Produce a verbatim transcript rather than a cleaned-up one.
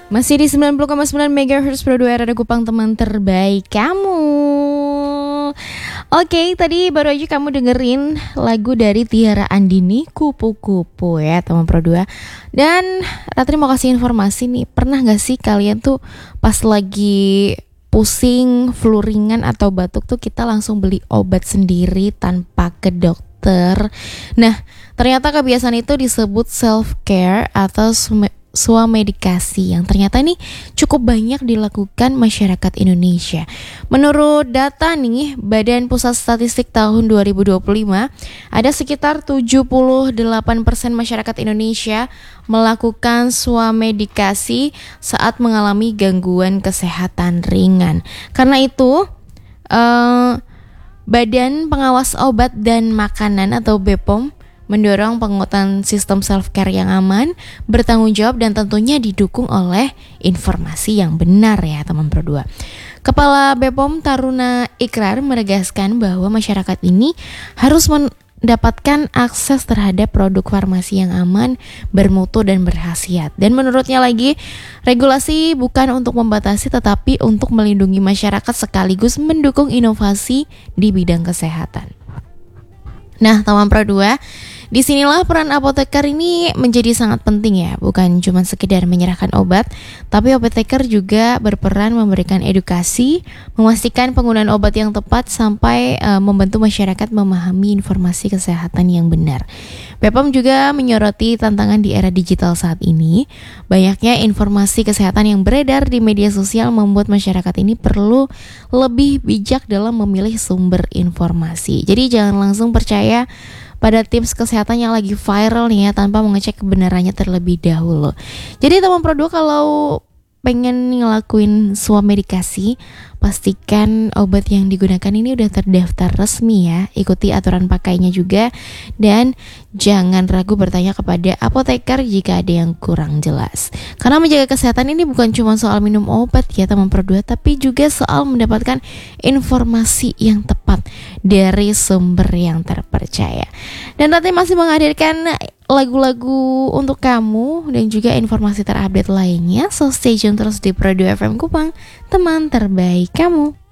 Masih di sembilan puluh koma sembilan megahertz Pro dua Radio Kupang, teman terbaik kamu. Oke, tadi baru aja kamu dengerin lagu dari Tiara Andini, Kupu-Kupu ya teman Pro dua. Dan Ratri mau kasih informasi nih, pernah gak sih kalian tuh pas lagi pusing, flu ringan atau batuk tuh kita langsung beli obat sendiri tanpa ke dokter? Nah, ternyata kebiasaan itu disebut self-care atau swamedikasi yang ternyata nih cukup banyak dilakukan masyarakat Indonesia. Menurut data nih Badan Pusat Statistik tahun dua ribu dua puluh lima, ada sekitar tujuh puluh delapan persen masyarakat Indonesia melakukan swamedikasi saat mengalami gangguan kesehatan ringan. Karena itu eh, Badan Pengawas Obat dan Makanan atau B P O M mendorong penguatan sistem self-care yang aman, bertanggung jawab, dan tentunya didukung oleh informasi yang benar ya teman Pro dua. Kepala B P O M Taruna Ikrar menegaskan bahwa masyarakat ini harus mendapatkan akses terhadap produk farmasi yang aman, bermutu, dan berkhasiat. Dan menurutnya lagi, regulasi bukan untuk membatasi tetapi untuk melindungi masyarakat sekaligus mendukung inovasi di bidang kesehatan. Nah, teman Pro dua, disinilah peran apoteker ini menjadi sangat penting ya. Bukan cuma sekedar menyerahkan obat, tapi apoteker juga berperan memberikan edukasi, memastikan penggunaan obat yang tepat, sampai uh, membantu masyarakat memahami informasi kesehatan yang benar. B P O M juga menyoroti tantangan di era digital saat ini. Banyaknya informasi kesehatan yang beredar di media sosial membuat masyarakat ini perlu lebih bijak dalam memilih sumber informasi. Jadi jangan langsung percaya pada tips kesehatan yang lagi viral nih ya, tanpa mengecek kebenarannya terlebih dahulu. Jadi teman Pro dua, kalau pengen ngelakuin swamedikasi, pastikan obat yang digunakan ini udah terdaftar resmi ya. Ikuti aturan pakainya juga, dan jangan ragu bertanya kepada apoteker jika ada yang kurang jelas. Karena menjaga kesehatan ini bukan cuma soal minum obat ya teman Pro dua, tapi juga soal mendapatkan informasi yang tepat dari sumber yang terpercaya. Dan nanti masih menghadirkan lagu-lagu untuk kamu dan juga informasi terupdate lainnya. So stay tune terus di Pro dua F M Kupang, teman terbaik kamu.